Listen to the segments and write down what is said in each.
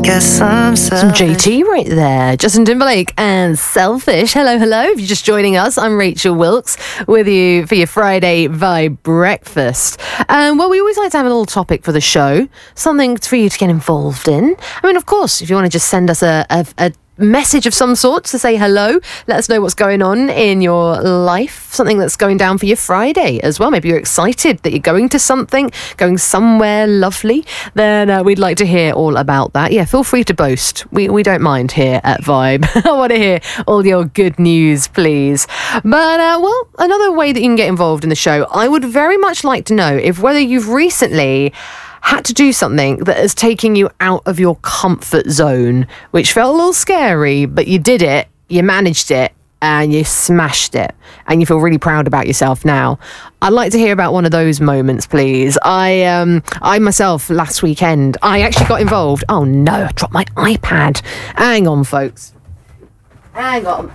guess I'm Some JT right there. Justin Timberlake and Selfish. Hello. If you're just joining us, I'm Rachel Wilkes with you for your Friday Vibe Breakfast. Well, we always like to have a little topic for the show, something for you to get involved in. I mean, of course, if you want to just send us a message of some sort to say hello, let us know what's going on in your life, something that's going down for your Friday as well. Maybe you're excited that you're going to something, going somewhere lovely, then we'd like to hear all about that. Yeah, feel free to boast. We don't mind here at Vibe. I want to hear all your good news, please. But well, another way that you can get involved in the show, I would very much like to know if whether you've recently had to do something that is taking you out of your comfort zone, which felt a little scary, but you did it, you managed it, and you smashed it, and you feel really proud about yourself now. I'd like to hear about one of those moments, please. I myself, last weekend, I actually got involved. Oh no, I dropped my iPad. Hang on, folks. Hang on.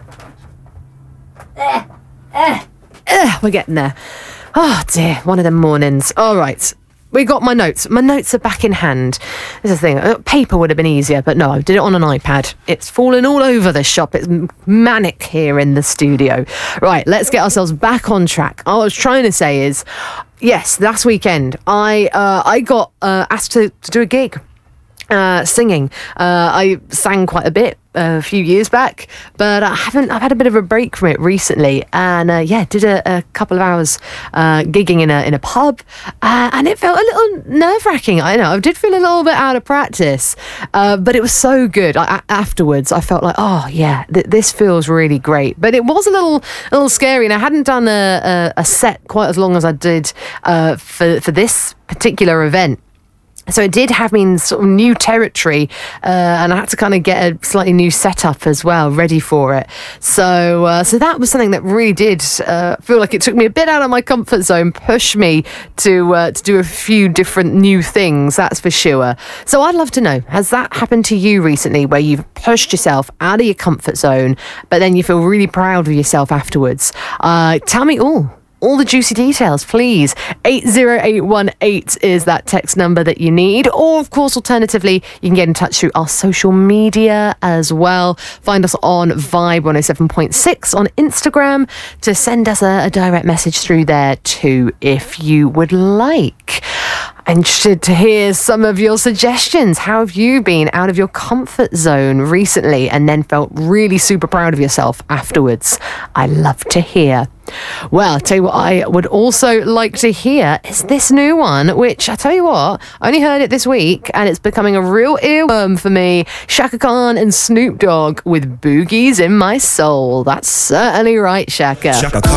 We're getting there. Oh dear, one of them mornings. All right. We got my notes. My notes are back in hand. This is the thing. Paper would have been easier, but no, I did it on an iPad. It's fallen all over the shop. It's manic here in the studio. Right, let's get ourselves back on track. All I was trying to say is, yes, last weekend, I got asked to do a gig. Singing. I sang quite a bit a few years back, but I've had a bit of a break from it recently, and did a couple of hours gigging in a pub, and it felt a little nerve-wracking. I know I did feel a little bit out of practice, but it was so good. Afterwards I felt like, oh yeah, this feels really great, but it was a little scary, and I hadn't done a set quite as long as I did for this particular event. So it did have me in sort of new territory, and I had to kind of get a slightly new setup as well, ready for it. So that was something that really did feel like it took me a bit out of my comfort zone, pushed me to do a few different new things, that's for sure. So I'd love to know, has that happened to you recently, where you've pushed yourself out of your comfort zone, but then you feel really proud of yourself afterwards? Tell me all the juicy details, please. 80818 is that text number that you need. Or, of course, alternatively, you can get in touch through our social media as well. Find us on Vibe 107.6 on Instagram to send us a direct message through there too, if you would like. I'm interested to hear some of your suggestions. How have you been out of your comfort zone recently and then felt really super proud of yourself afterwards? I love to hear. Well, I'll tell you what I would also like to hear is this new one, which I tell you what, I only heard it this week and it's becoming a real earworm for me. Chaka Khan and Snoop Dogg with Boogies in My Soul. That's certainly right, Shaka.